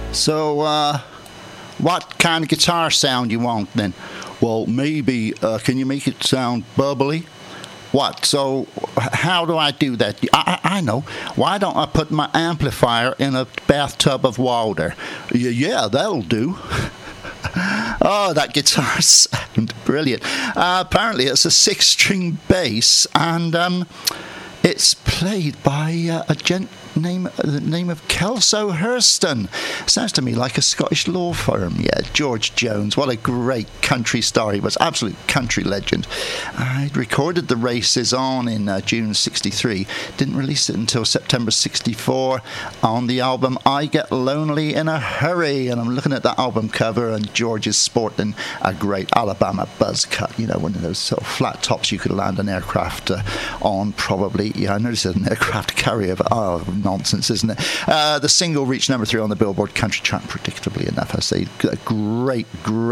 So, what kind of guitar sound you want then? Well, maybe, can you make it sound bubbly? What? So, how do I do that? I know. Why don't I put my amplifier in a bathtub of water? Yeah, that'll do. Oh, that guitar sound. Brilliant. Apparently, it's a 6-string bass, and it's played by a gent the name of Kelso Hurston. Sounds to me like a Scottish law firm. Yeah, George Jones. What a great country star he was. Absolute country legend. I recorded the races on in June 63. Didn't release it until September 64 on the album I Get Lonely in a Hurry. And I'm looking at that album cover, and George is sporting a great Alabama buzz cut. You know, one of those sort of flat tops you could land an aircraft on, probably. Yeah, I noticed it's an aircraft carrier, but nonsense, isn't it? The single reached number 3 on the Billboard Country Chart, predictably enough. I say, great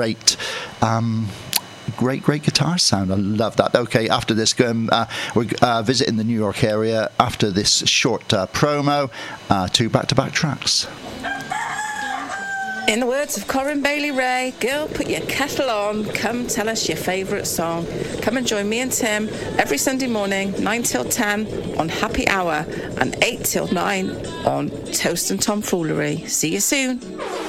guitar sound. I love that. Okay, after this, we're visiting the New York area. After this short promo, 2 back-to-back tracks. In the words of Corinne Bailey Ray, girl, put your kettle on, come tell us your favourite song. Come and join me and Tim every Sunday morning, 9 till 10 on Happy Hour and 8 till 9 on Toast and Tomfoolery. See you soon.